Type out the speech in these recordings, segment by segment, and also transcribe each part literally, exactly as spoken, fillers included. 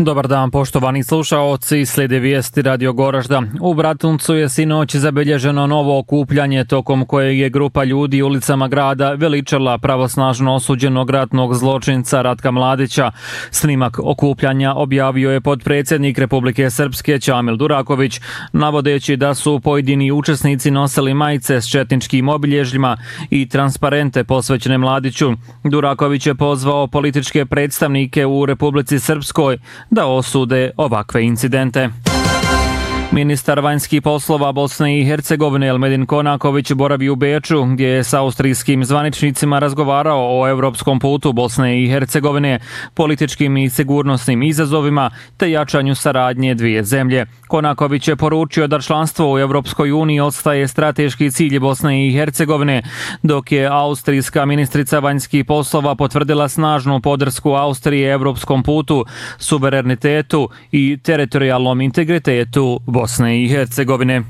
Dobar dan, poštovani slušaoci, slijede vijesti Radio Goražda. U Bratuncu je sinoć zabilježeno novo okupljanje tokom kojeg je grupa ljudi ulicama grada veličala pravosnažno osuđenog ratnog zločinca Ratka Mladića. Snimak okupljanja objavio je potpredsjednik Republike Srpske Čamil Duraković, navodeći da su pojedini učesnici nosili majice s četničkim obilježjima i transparente posvećene Mladiću. Duraković je pozvao političke predstavnike u Republici Srpskoj da osude ovakve incidente. Ministar vanjskih poslova Bosne i Hercegovine Elmedin Konaković boravi u Beču, gdje je s austrijskim zvaničnicima razgovarao o europskom putu Bosne i Hercegovine, političkim i sigurnosnim izazovima te jačanju saradnje dvije zemlje. Konaković je poručio da članstvo u Europskoj uniji ostaje strateški cilj Bosne i Hercegovine, dok je austrijska ministrica vanjskih poslova potvrdila snažnu podršku Austrije europskom putu, suverenitetu i teritorijalnom integritetu Bosne i Hercegovine.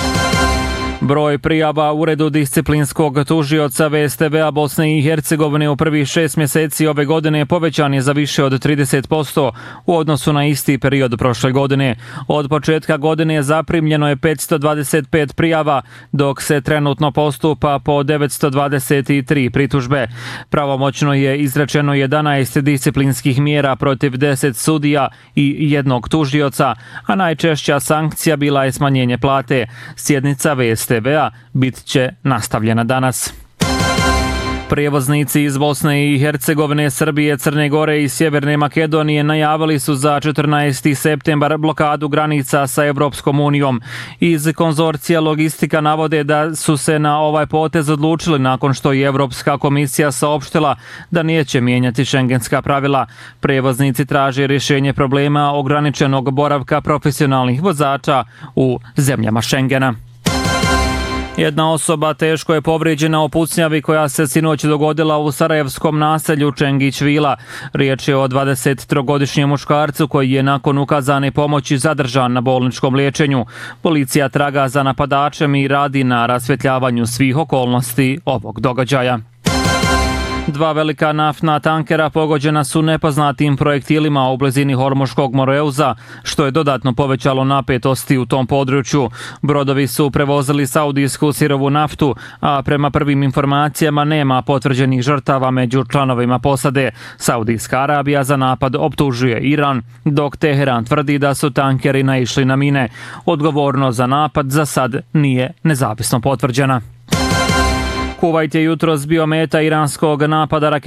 Broj prijava u Uredu disciplinskog tužioca V S T V-a Bosne i Hercegovine u prvih šest mjeseci ove godine povećan je za više od trideset posto u odnosu na isti period prošle godine. Od početka godine zaprimljeno je petsto dvadeset pet prijava, dok se trenutno postupa po devetsto dvadeset tri pritužbe. Pravomoćno je izrečeno jedanaest disciplinskih mjera protiv deset sudija i jednog tužioca, a najčešća sankcija bila je smanjenje plate. Sjednica V S T V-a bit će nastavljena danas. Prijevoznici iz Bosne i Hercegovine, Srbije, Crne Gore i Sjeverne Makedonije najavili su za četrnaesti septembar blokadu granica sa Evropskom unijom. Iz konzorcija Logistika navode da su se na ovaj potez odlučili nakon što je Evropska komisija saopštila da neće mijenjati šengenska pravila. Prijevoznici traže rješenje problema ograničenog boravka profesionalnih vozača u zemljama Šengena. Jedna osoba teško je povrijeđena u pucnjavi koja se sinoć dogodila u sarajevskom naselju Čengić Vila. Riječ je o dvadesettrogodišnjem muškarcu koji je nakon ukazane pomoći zadržan na bolničkom liječenju. Policija traga za napadačem i radi na rasvjetljavanju svih okolnosti ovog događaja. Dva velika naftna tankera pogođena su nepoznatim projektilima u blizini Hormuškog Moreuza, što je dodatno povećalo napetosti u tom području. Brodovi su prevozili saudijsku sirovu naftu, a prema prvim informacijama nema potvrđenih žrtava među članovima posade. Saudijska Arabija za napad optužuje Iran, dok Teheran tvrdi da su tankeri naišli na mine. Odgovornost za napad za sad nije nezavisno potvrđena. Kuvajt je jutros bio meta iranskog napada raketa